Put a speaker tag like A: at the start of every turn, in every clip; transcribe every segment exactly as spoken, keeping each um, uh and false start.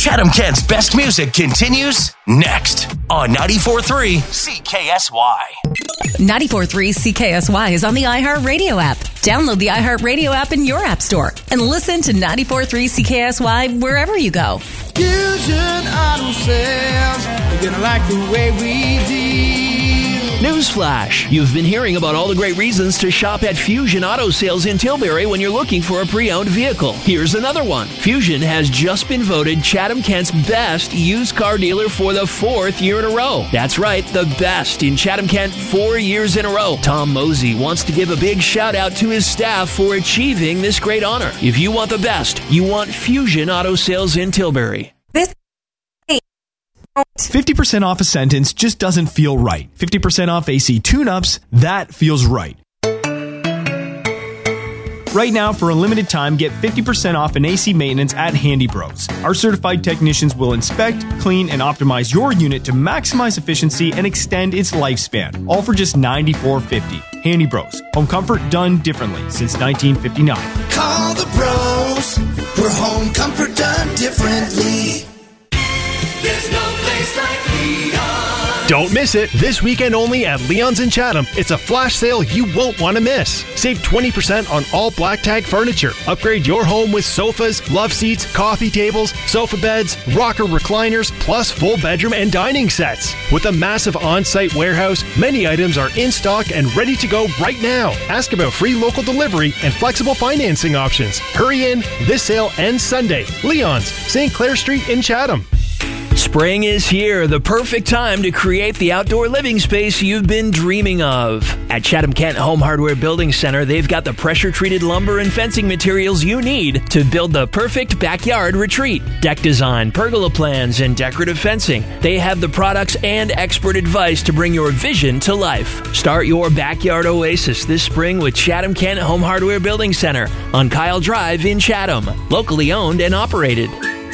A: Chatham-Kent's best music continues next on ninety-four point three C K S Y.
B: ninety-four point three C K S Y is on the iHeartRadio app. Download the iHeartRadio app in your app store and listen to ninety-four point three C K S Y wherever you go.
C: Fusion Auto Sales, you're gonna like the way we deal.
D: Newsflash! You've been hearing about all the great reasons to shop at Fusion Auto Sales in Tilbury when you're looking for a pre-owned vehicle. Here's another one. Fusion has just been voted Chatham-Kent's best used car dealer for the fourth year in a row. That's right, the best in Chatham-Kent four years in a row. Tom Mosey wants to give a big shout out to his staff for achieving this great honor. If you want the best, you want Fusion Auto Sales in Tilbury.
B: This
E: fifty percent off a sentence just doesn't feel right. fifty percent off A C tune-ups, that feels right. Right now, for a limited time, get fifty percent off an A C maintenance at Handy Bros. Our certified technicians will inspect, clean, and optimize your unit to maximize efficiency and extend its lifespan, all for just ninety-four fifty. Handy Bros. Home comfort done differently since nineteen fifty-nine.
C: Call the bros, we're home comfort done differently. There's no place like Leon.
F: Don't miss it. This weekend only at Leon's in Chatham. It's a flash sale you won't want to miss. Save twenty percent on all Black Tag furniture. Upgrade your home with sofas, love seats, coffee tables, sofa beds, rocker recliners, plus full bedroom and dining sets. With a massive on-site warehouse, many items are in stock and ready to go right now. Ask about free local delivery and flexible financing options. Hurry in. This sale ends Sunday. Leon's, Saint Clair Street in Chatham.
D: Spring is here, the perfect time to create the outdoor living space you've been dreaming of. At Chatham-Kent Home Hardware Building Center, they've got the pressure-treated lumber and fencing materials you need to build the perfect backyard retreat. Deck design, pergola plans, and decorative fencing. They have the products and expert advice to bring your vision to life. Start your backyard oasis this spring with Chatham-Kent Home Hardware Building Center on Kyle Drive in Chatham. Locally owned and operated.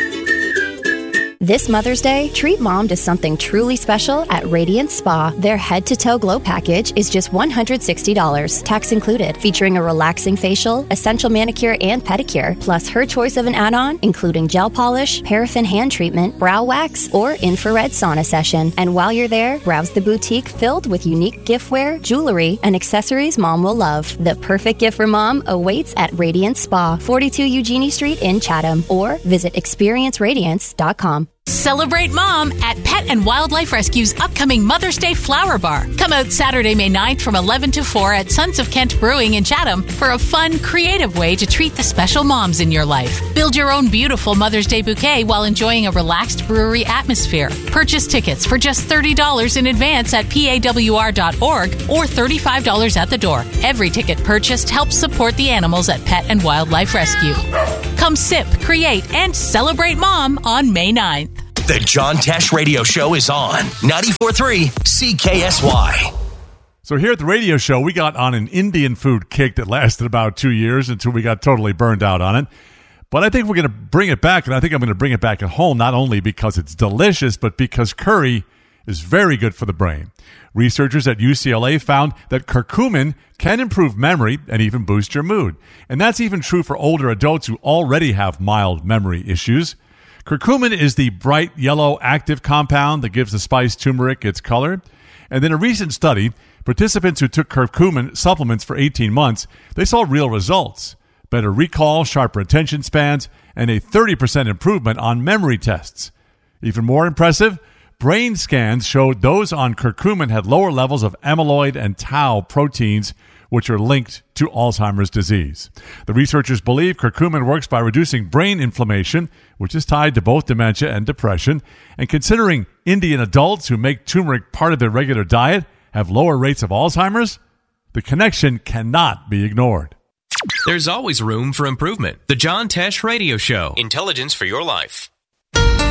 G: This Mother's Day, treat mom to something truly special at Radiant Spa. Their head-to-toe glow package is just one hundred sixty dollars, tax included, featuring a relaxing facial, essential manicure and pedicure, plus her choice of an add-on, including gel polish, paraffin hand treatment, brow wax, or infrared sauna session. And while you're there, browse the boutique filled with unique giftware, jewelry, and accessories mom will love. The perfect gift for mom awaits at Radiant Spa, forty-two Eugenie Street in Chatham, or visit experience radiance dot com.
H: Celebrate Mom at Pet and Wildlife Rescue's upcoming Mother's Day Flower Bar. Come out Saturday, May ninth from eleven to four at Sons of Kent Brewing in Chatham for a fun, creative way to treat the special moms in your life. Build your own beautiful Mother's Day bouquet while enjoying a relaxed brewery atmosphere. Purchase tickets for just thirty dollars in advance at P A W R dot org or thirty-five dollars at the door. Every ticket purchased helps support the animals at Pet and Wildlife Rescue. Come sip, create, and celebrate Mom on May ninth.
A: The John Tesh Radio Show is on ninety-four point three C K S Y.
I: So here at the radio show, we got on an Indian food kick that lasted about two years until we got totally burned out on it. But I think we're going to bring it back, and I think I'm going to bring it back at home, not only because it's delicious, but because curry is very good for the brain. Researchers at U C L A found that curcumin can improve memory and even boost your mood. And that's even true for older adults who already have mild memory issues. Curcumin is the bright yellow active compound that gives the spice turmeric its color. And in a recent study, participants who took curcumin supplements for eighteen months, they saw real results. Better recall, sharper attention spans, and a thirty percent improvement on memory tests. Even more impressive, brain scans showed those on curcumin had lower levels of amyloid and tau proteins, which are linked to Alzheimer's disease. The researchers believe curcumin works by reducing brain inflammation, which is tied to both dementia and depression. And considering Indian adults who make turmeric part of their regular diet have lower rates of Alzheimer's, the connection cannot be ignored.
J: There's always room for improvement. The John Tesh Radio Show. Intelligence for your life.